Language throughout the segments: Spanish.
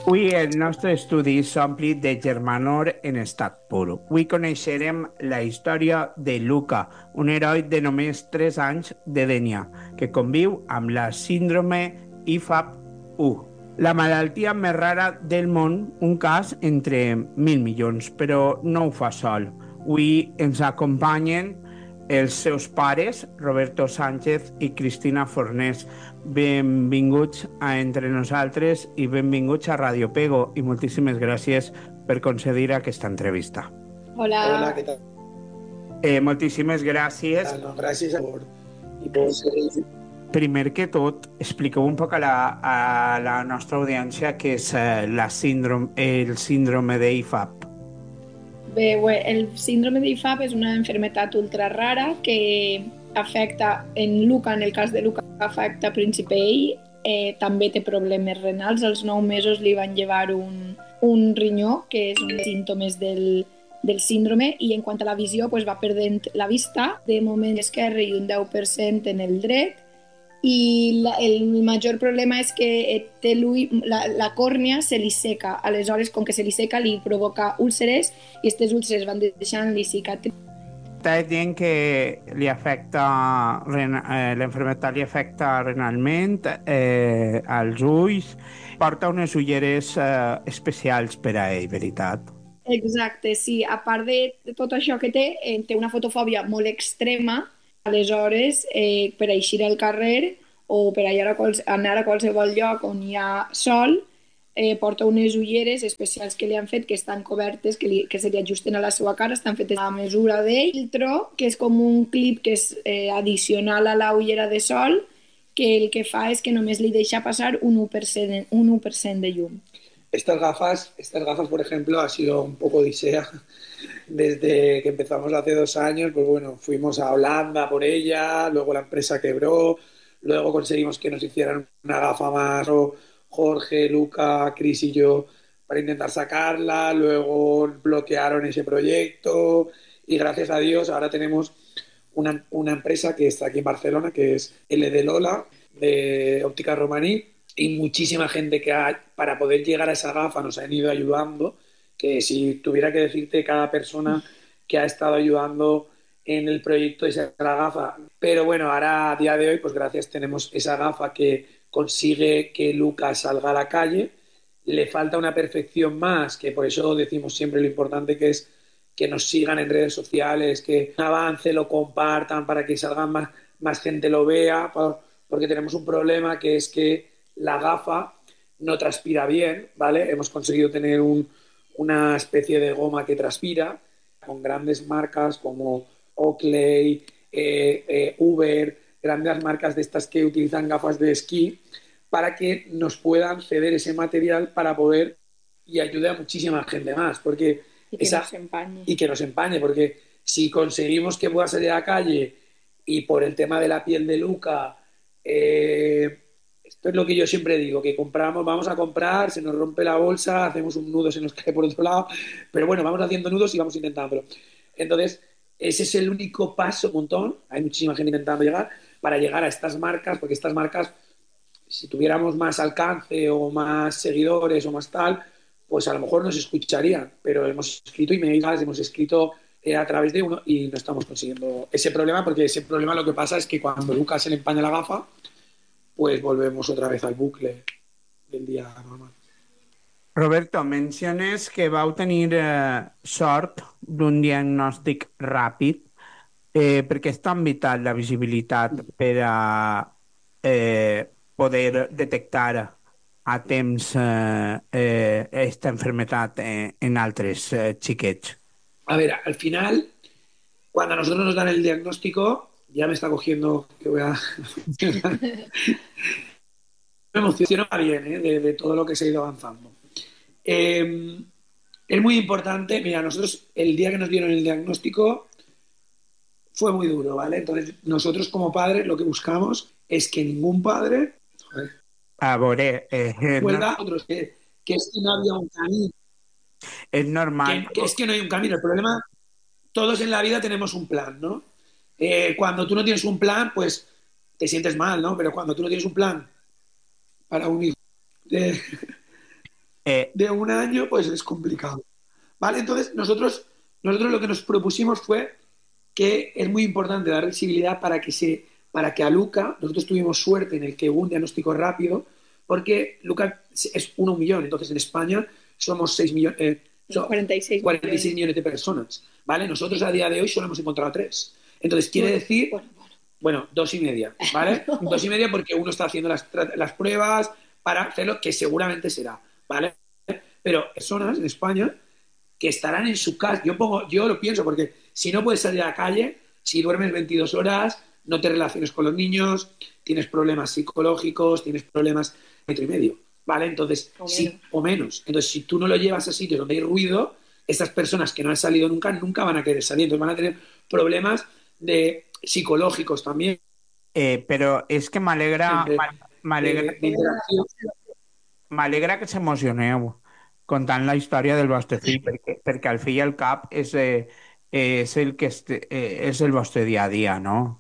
Avui el nostre estudi s'ompli de germanor en estat pur. Avui coneixerem la història de Luca, un heroi de només 3 anys de Dènia, que conviu amb la síndrome IFAP-1. La malaltia més rara del món, un cas entre 1.000 milions, però no ho fa sol. Avui ens acompanyen els seus pares, Roberto Sánchez i Cristina Fornés. Benvinguts a Entre Nosaltres i benvinguts a Radio Pego i moltíssimes gràcies per concedir aquesta entrevista. Hola, Hola, ¿qué tal? Moltíssimes gràcies. No, gracias por ser. Primer que tot, expliqueu un poc a la nostra audiència què és el síndrome d'IFAP. Bé, el síndrome d'IFAP és una enfermedad ultra rara que afecta, en el cas de Luca, afecta príncipe ell, també té problemes renals. Als 9 mesos li van llevar un rinyó, que és un dels símptomes del síndrome, i en quant a la visió, pues, va perdent la vista, de moment esquerre i un 10% en el dret, i el major problema és que té la còrnia se li seca, aleshores com que se li seca li provoca úlceres i aquestes úlceres van deixant-li cicatrius. Estàs dient que li afecta, la enfermedad li afecta renalment, als ulls, porta unes ulleres especials per a ell, veritat? Exacte, sí. A part de tot això que té una fotofòbia molt extrema, aleshores per eixir al carrer o per anar a qualsevol lloc on hi ha sol, porta unes ulleres especials que li han fet, que estan cobertes, que se li ajusten a la seva cara, estan fetes a mesura d'ell. Filtro, que és com un clip que és addicional a la ullera de sol, que el que fa és que només li deixa passar un 1%, un 1% de llum. Estas gafas, por ejemplo, ha sido un poco odisea. Desde que empezamos hace 2 años, pues bueno, fuimos a Holanda por ella, luego la empresa quebró, luego conseguimos que nos hicieran una gafa más, o Jorge, Luca, Cris y yo, para intentar sacarla, luego bloquearon ese proyecto y gracias a Dios ahora tenemos una empresa que está aquí en Barcelona, que es LD Lola, de óptica romaní, y muchísima gente para poder llegar a esa gafa nos han ido ayudando, que si tuviera que decirte cada persona que ha estado ayudando en el proyecto de esa gafa. Pero bueno, ahora a día de hoy, pues gracias, tenemos esa gafa que consigue que Lucas salga a la calle. Le falta una perfección más, que por eso decimos siempre lo importante que es que nos sigan en redes sociales, que un avance lo compartan para que salgan más gente lo vea, porque tenemos un problema que es que la gafa no transpira bien, ¿vale? Hemos conseguido tener una especie de goma que transpira con grandes marcas como Oakley, Uber, grandes marcas de estas que utilizan gafas de esquí para que nos puedan ceder ese material para poder y ayude a muchísima gente más, porque Y que nos empañe. y que nos empañe, porque si conseguimos que pueda salir a la calle y por el tema de la piel de Luca, esto es lo que yo siempre digo, que compramos, vamos a comprar, se nos rompe la bolsa, hacemos un nudo, se nos cae por otro lado, pero bueno, vamos haciendo nudos y vamos intentándolo. Entonces, ese es el único paso, un montón, hay muchísima gente intentando llegar, para llegar a estas marcas, porque estas marcas, si tuviéramos más alcance o más seguidores o más tal, pues a lo mejor nos escucharían, pero hemos escrito emails, hemos escrito a través de uno y no estamos consiguiendo ese problema, porque ese problema lo que pasa es que cuando Lucas se le empaña la gafa, pues volvemos otra vez al bucle del día normal. Roberto, menciones que vau tenir sort d'un diagnòstic ràpid, perquè és tan vital la visibilitat per a poder detectar a temps esta enfermedad en altres xiquets. A ver, al final, cuando a nosotros nos dan el diagnóstico, ya me está cogiendo que voy a... me emociona bien, de todo lo que se ha ido avanzando. Es muy importante, mira, nosotros el día que nos dieron el diagnóstico fue muy duro, ¿vale? Entonces nosotros como padres lo que buscamos es que ningún padre A veure, vuelva a otros, que es que no había un camino, és normal. que es que no hay un camino. El problema, todos en la vida tenemos un plan, ¿no? Cuando tú no tienes un plan, pues te sientes mal, ¿no? Pero cuando tú no tienes un plan para un hijo, Eh, de un año, pues es complicado. ¿Vale? Entonces, nosotros lo que nos propusimos fue que es muy importante dar visibilidad para que a Luca, nosotros tuvimos suerte en el que hubo un diagnóstico rápido, porque Luca es 1 millón, entonces en España somos 6 millones, 46 46 millones. millones de personas, ¿vale? Nosotros a día de hoy solo hemos encontrado 3. Entonces quiere Bueno, decir, bueno, bueno. bueno, 2,5, ¿vale? 2,5 porque uno está haciendo las pruebas para hacerlo, que seguramente será, ¿vale? Pero personas en España que estarán en su casa. Yo lo pienso porque si no puedes salir a la calle, si duermes 22 horas, no te relaciones con los niños, tienes problemas psicológicos, tienes problemas metro y medio, ¿vale? Entonces, O menos. sí, o menos. Entonces, si tú no lo llevas a sitios donde hay ruido, estas personas que no han salido nunca, nunca van a querer salir. Entonces van a tener problemas psicológicos también, però és que de, m'alegra de interacción. m'alegra que s'emocioneu contant la història del vostre fill, perquè al fi i al cap és el que és el vostre dia a dia, no?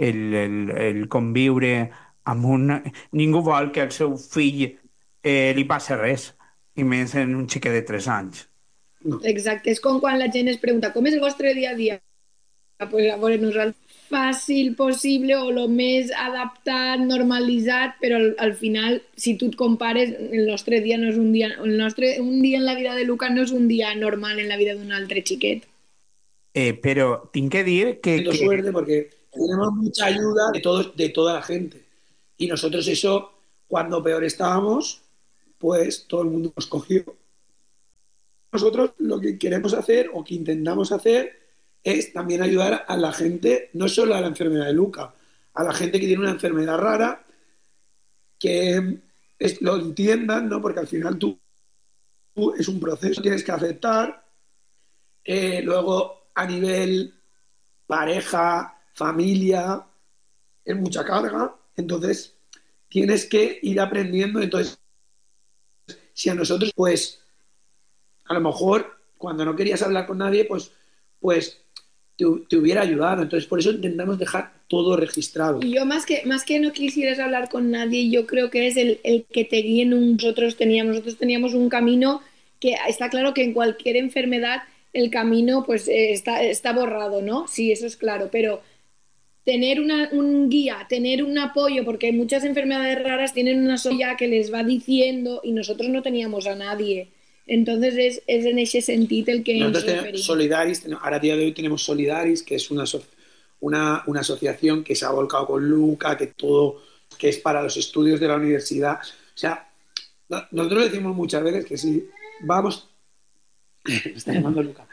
El conviure amb un... Ningú vol que al seu fill li passi res, i més en un xiquet de 3 anys. No, Exacte, és com quan la gent es pregunta com és el vostre dia a dia? Pues, a veure, nosaltres fàcil possible o el més adaptat, normalitzat, però al final, si tu et compares, el nostre dia no és un dia, un dia en la vida de Lucas no és un dia normal en la vida d'un altre xiquet. Però tinc que dir teniendo suerte porque tenemos mucha ayuda de toda la gente. Y nosotros eso, cuando peor estábamos, pues todo el mundo nos cogió. Nosotros lo que queremos hacer o que intentamos hacer es también ayudar a la gente, no solo a la enfermedad de Luca, a la gente que tiene una enfermedad rara, que lo entiendan, ¿no? Porque al final tú es un proceso, tienes que aceptar. Luego, a nivel pareja, familia, es mucha carga, entonces tienes que ir aprendiendo. Entonces, si a nosotros, pues, a lo mejor cuando no querías hablar con nadie, pues te hubiera ayudado. Entonces, por eso intentamos dejar todo registrado. Y yo más que no quisieras hablar con nadie, yo creo que es el que te guíen nosotros teníamos un camino que está claro que en cualquier enfermedad el camino pues está borrado, ¿no? Sí, eso es claro, pero tener un guía, tener un apoyo, porque muchas enfermedades raras tienen una sola que les va diciendo y nosotros no teníamos a nadie. Entonces es en ese sentido el que ens Nosotros tenemos referimos. Solidaris, ahora a día de hoy tenemos Solidaris, que es una asociación que se ha volcado con Luca, que es para los estudios de la universidad. O sea, nosotros decimos muchas veces que si vamos, me está llamando Luca,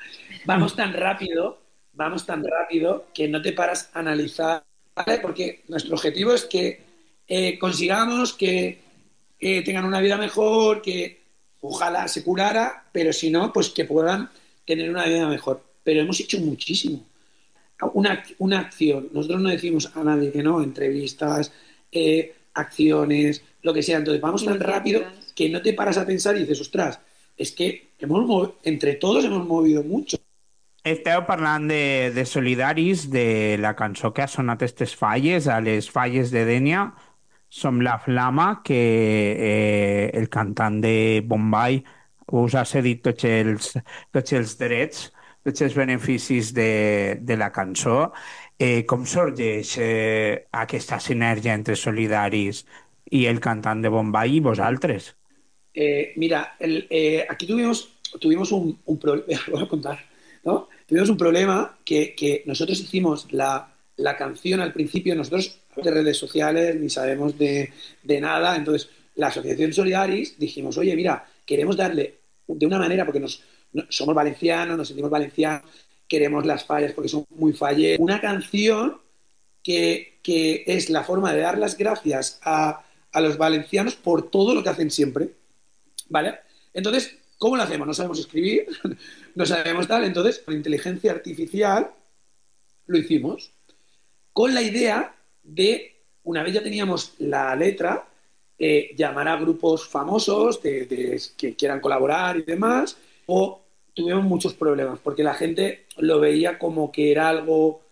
vamos tan rápido que no te paras a analizar, ¿vale? Porque nuestro objetivo es que consigamos que tengan una vida mejor, que ojalá se curara, pero si no, pues que puedan tener una vida mejor. Pero hemos hecho muchísimo. Una acción, nosotros no decimos a nadie que no, entrevistas, acciones, lo que sea. Entonces vamos tan rápido que no te paras a pensar y dices, ostras, es que entre todos hemos movido mucho. Esteu parlant de Solidaris, de la cançó que ha sonat estes falles, a les falles de Dénia. Som la Flama, que el cantant de Bombay us ha cedit tots els drets, tots els beneficis de la cançó. Com sorgeix aquesta sinergia entre Solidaris i el cantant de Bombay i vosaltres? Mira, aquí tuvimos un problema, voy a contar, ¿no? Tuvimos un problema que nosotros hicimos la canción al principio, nosotros de redes sociales ni sabemos de nada, entonces la Asociación Solidaris dijimos, oye, mira, queremos darle de una manera, porque somos valencianos, nos sentimos valencianos, queremos las fallas porque son muy falleros, una canción que es la forma de dar las gracias a los valencianos por todo lo que hacen siempre. ¿Vale? Entonces, ¿cómo lo hacemos? No sabemos escribir, no sabemos tal. Entonces, con inteligencia artificial lo hicimos con la idea de, una vez ya teníamos la letra, llamar a grupos famosos que quieran colaborar y demás, o tuvimos muchos problemas porque la gente lo veía como que era algo,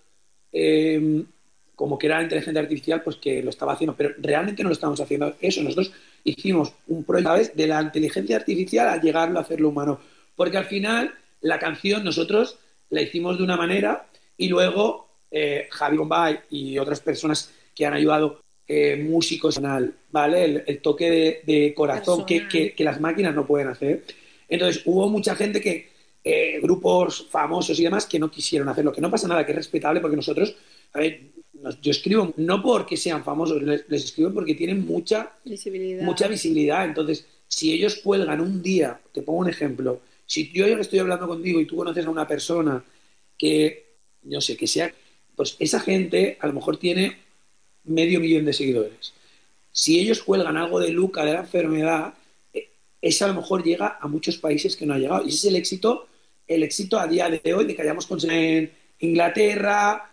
como que era la inteligencia artificial, pues que lo estaba haciendo, pero realmente no lo estamos haciendo eso. Nosotros hicimos un proyecto, ¿sabes? De la inteligencia artificial a llegarlo a hacerlo humano. Porque al final la canción nosotros la hicimos de una manera y luego Javi Bombay y otras personas que han ayudado, músicos, ¿vale? El toque de corazón que las máquinas no pueden hacer. Entonces hubo mucha gente que, grupos famosos y demás, que no quisieron hacerlo, que no pasa nada, que es respetable porque nosotros, a ver, yo escribo no porque sean famosos, les escribo porque tienen mucha visibilidad. Entonces, si ellos cuelgan un día, te pongo un ejemplo, si yo estoy hablando contigo y tú conoces a una persona que, no sé, que sea, pues esa gente a lo mejor tiene medio millón de seguidores. Si ellos cuelgan algo de Luca, de la enfermedad, eso a lo mejor llega a muchos países que no ha llegado. Y ese es el éxito a día de hoy de que hayamos conseguido en Inglaterra.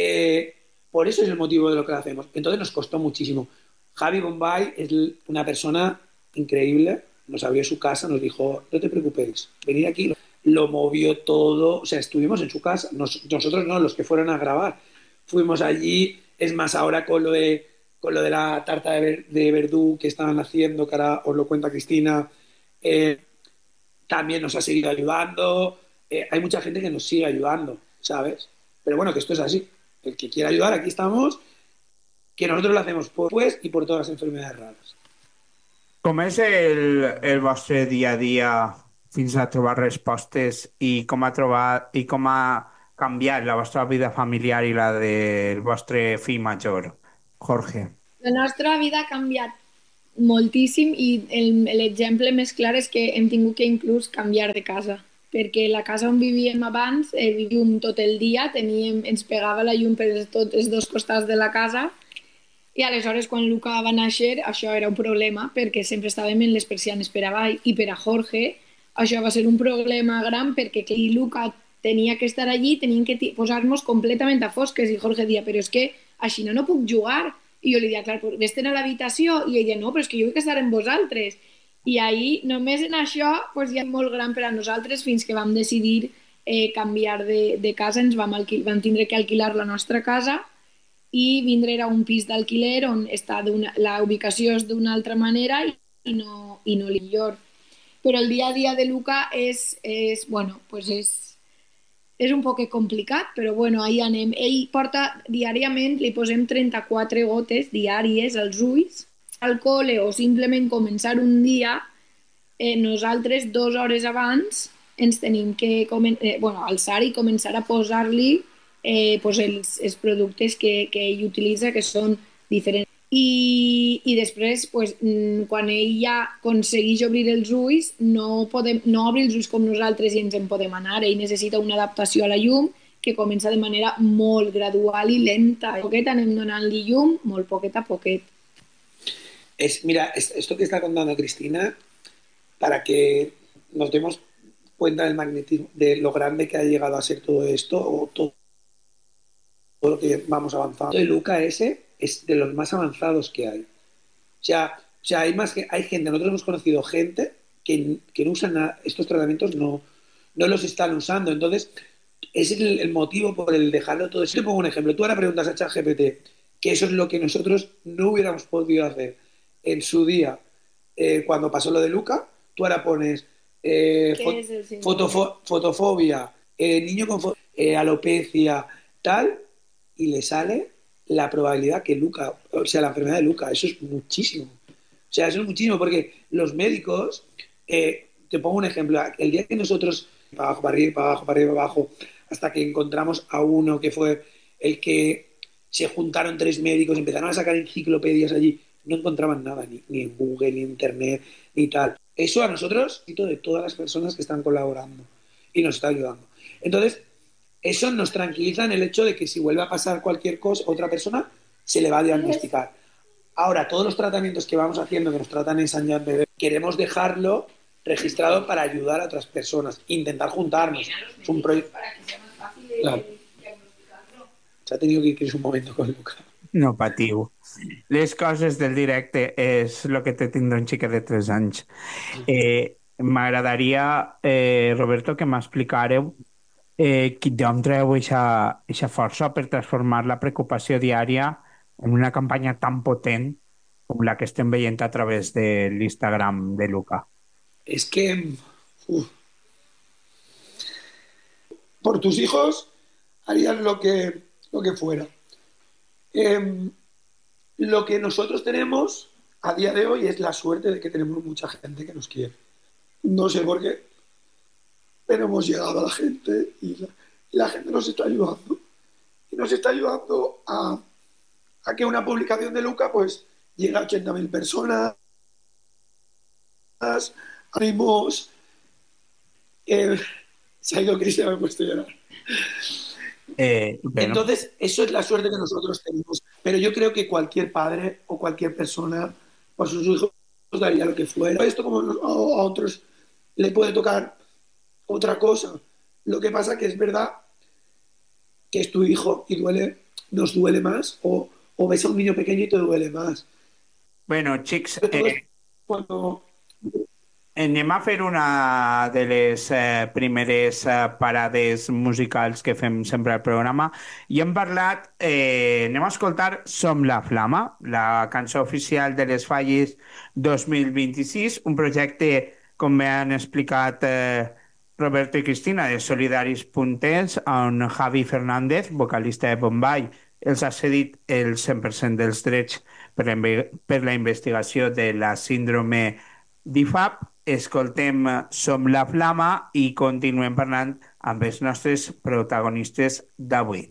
Por eso es el motivo de lo que hacemos. Entonces nos costó muchísimo. Javi Bombay es una persona increíble. Nos abrió su casa, nos dijo, no te preocupéis, venid aquí. Lo movió todo, o sea, estuvimos en su casa. Nosotros no, los que fueron a grabar. Fuimos allí, es más, ahora con lo de la tarta de verdú que estaban haciendo, que ahora os lo cuenta Cristina, eh, también nos ha seguido ayudando. Hay mucha gente que nos sigue ayudando, ¿sabes? Pero bueno, que esto es así. El que quiera ayudar, aquí estamos, que nosotros lo hacemos por pues y por todas las enfermedades raras. Com és el vostre dia a dia fins a trobar respostes i com ha trobat i com ha canviat la vostra vida familiar i la del vostre fill major, Jorge? La nostra vida ha canviat moltíssim i l'exemple més clar és que hem tingut que inclús canviar de casa, perquè la casa on vivíem abans, vivíem tot el dia, ens pegava la llum per tots els dos costats de la casa i aleshores quan Luca va néixer això era un problema perquè sempre estàvem en les persianes per avall i per a Jorge això va ser un problema gran perquè clar, Luca tenia que estar allí, teníem que posar-nos completament a fosques i Jorge dia, però és que així no puc jugar. I jo li deia, clar, pues, vés-te'n a l'habitació. I ella, no, però és que jo vull que estar amb vosaltres. I ahir, només en això, pues, ja és molt gran per a nosaltres fins que vam decidir canviar de casa, vam tindre que alquilar la nostra casa i vindre a un pis d'alquiler on està la ubicació és d'una altra manera i no millor. Però el dia a dia de Luca bueno, pues és un poc complicat, però bueno, ahí anem. Ell porta diàriament, li posem 34 gotes diàries als ulls, al col·le o simplement començar un dia, nosaltres 2 hores abans ens tenim que bueno, alçar i començar a posar-li pues els productes que ell utilitza, que són diferents. I després, pues, quan ell ja aconsegueix obrir els ulls, no obrir els ulls com nosaltres i ens en podem anar. Ell necessita una adaptació a la llum que comença de manera molt gradual i lenta. Poquet anem donant-li llum, molt poquet a poquet. Mira, esto que está contando Cristina, para que nos demos cuenta del magnetismo, de lo grande que ha llegado a ser todo esto, o todo lo que vamos avanzando. El Luca ese es de los más avanzados que hay. O sea, hay gente, nosotros hemos conocido gente que no usan estos tratamientos, no los están usando. Entonces, es el motivo por el dejarlo todo. Si te pongo un ejemplo, tú ahora preguntas a ChatGPT que eso es lo que nosotros no hubiéramos podido hacer en su día, cuando pasó lo de Luca, tú ahora pones fotofobia, niño con alopecia, tal, y le sale la probabilidad que Luca, o sea, la enfermedad de Luca, eso es muchísimo. O sea, eso es muchísimo porque los médicos, te pongo un ejemplo, el día que nosotros, para abajo, para arriba, para abajo, para arriba, para abajo, hasta que encontramos a uno que fue el que se juntaron 3 médicos, empezaron a sacar enciclopedias allí, no encontraban nada, ni en Google, ni en Internet, ni tal. Eso a nosotros, y de todas las personas que están colaborando y nos está ayudando. Entonces, eso nos tranquiliza en el hecho de que si vuelve a pasar cualquier cosa, otra persona se le va a diagnosticar. Ahora, todos los tratamientos que vamos haciendo, que nos tratan en San Jan Bebé, queremos dejarlo registrado para ayudar a otras personas, intentar juntarnos. Es un proyecto. Para que sea más fácil de claro. Diagnosticarlo. Se ha tenido que ir un momento con Luca. No patiu. Les coses del directe és el que té tindre un xiquet de 3 anys. M'agradaria, Roberto, que m'explicareu d'on treu eixa força per transformar la preocupació diària en una campanya tan potent com la que estem veient a través de l'Instagram de Luca? Es que uf, por tus hijos harías lo que fuera. Eh, lo que nosotros tenemos a día de hoy es la suerte de que tenemos mucha gente que nos quiere. No sé por qué, pero hemos llegado a la gente y la gente nos está ayudando. Y nos está ayudando a que una publicación de Luca pues llegue a 80.000 personas, ánimos. eh, Se ha ido Cristian, me he puesto a llorar. Bueno, Entonces, eso es la suerte que nosotros tenemos. Pero yo creo que cualquier padre o cualquier persona por sus hijos daría lo que fuera. Esto como a otros le puede tocar otra cosa. Lo que pasa que es verdad que es tu hijo y duele, nos duele más, o ves a un niño pequeño y te duele más. bueno, xics, Sobre todo es cuando anem a fer una de les primeres parades musicals que fem sempre al programa i hem parlat, anem a escoltar Som la Flama, la cançó oficial de les Falles 2026, un projecte, com bé han explicat Roberto i Cristina, de Solidaris Punters, on Javi Fernández, vocalista de Bombay, els ha cedit el 100% dels drets per la investigació de la síndrome d'IFAP. Escoltem Som la Flama i continuem parlant amb els nostres protagonistes d'avui.